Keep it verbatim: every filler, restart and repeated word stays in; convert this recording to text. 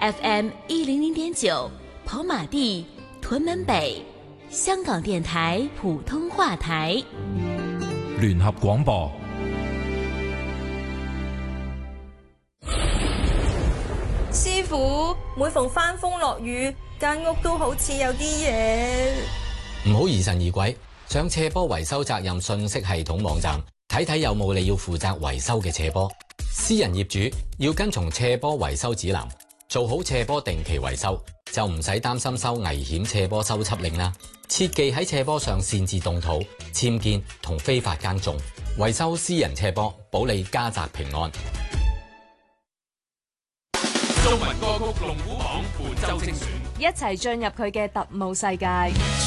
F M 一零零點九，跑馬地、屯門北，香港電台普通話台， 聯合廣播。 師傅，每逢翻風落雨，間屋都好似有啲嘢。 唔好疑神疑鬼，上斜坡維修責任信息系統網站睇睇有冇你要負責維修嘅斜坡。私人業主要跟從斜坡維修指南，做好斜坡定期維修，就唔使擔心收危險斜坡修葺令啦。切忌喺斜坡上擅自動土、僭建同非法耕種。維修私人斜坡，保你家宅平安。 中文歌曲龍虎榜本周精選， 一齊進入佢嘅特務世界。